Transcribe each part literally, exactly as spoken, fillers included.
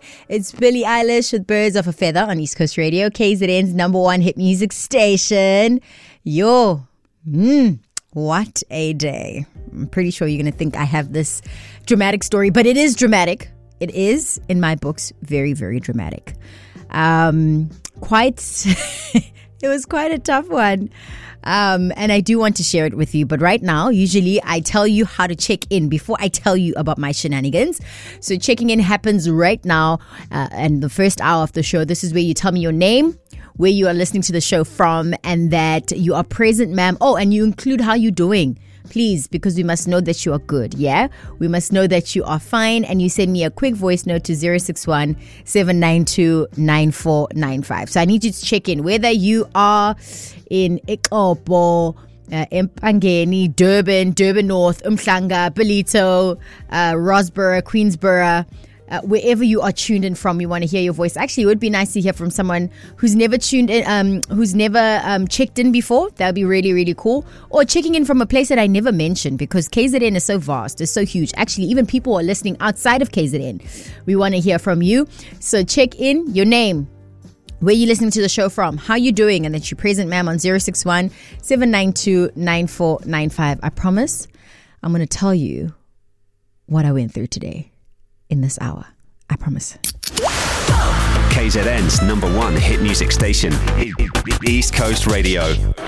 It's Billie Eilish with Birds of a Feather on East Coast Radio, K Z N's number one hit music station. Yo, mm, what a day. I'm pretty sure you're going to think I have this dramatic story, but it is dramatic. It is, in my books, very, very dramatic. Um, quite, it was quite a tough one. Um, and I do want to share it with you. But right now, usually I tell you how to check in before I tell you about my shenanigans. So checking in happens right now. Uh, and the first hour of the show, this is where you tell me your name, where you are listening to the show from, and that you are present, ma'am. Oh, and you include how you're doing. Please, because we must know that you are good, yeah? We must know that you are fine, and you send me a quick voice note to zero six one, seven nine two, nine four nine five. So I need you to check in, whether you are in Ikopo, uh, Empangeni, Durban, Durban North, Umhlanga, Belito, uh, Rosborough, Queensborough, Uh, wherever you are tuned in from, we want to hear your voice. Actually, it would be nice to hear from someone who's never tuned in, um, who's never um, checked in before. That would be really, really cool. Or checking in from a place that I never mentioned, because K Z N is so vast, it's so huge. Actually, even people who are listening outside of K Z N, we want to hear from you. So check in, your name, where you listening to the show from, how you doing, and that you're present, ma'am, on zero six one, seven nine two, nine four nine five. I promise I'm going to tell you what I went through today. In this hour, I promise. K Z N's number one hit music station, East Coast Radio.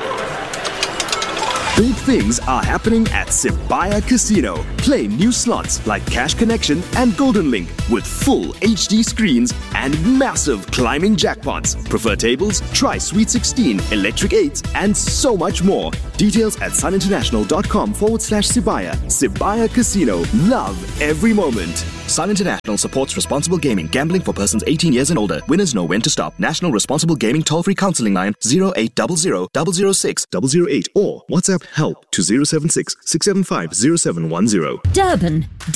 Big things are happening at Sibaya Casino. Play new slots like Cash Connection and Golden Link with full H D screens and massive climbing jackpots. Prefer tables? Try Sweet sixteen, Electric eights, and so much more. Details at suninternational.com forward slash Sibaya. Sibaya Casino. Love every moment. Sun International supports responsible gaming. Gambling for persons eighteen years and older. Winners know when to stop. National Responsible Gaming toll-free counseling line zero eight zero zero, zero zero six, zero zero eight or WhatsApp help to zero seven six, six seven five, zero seven one zero. Durban.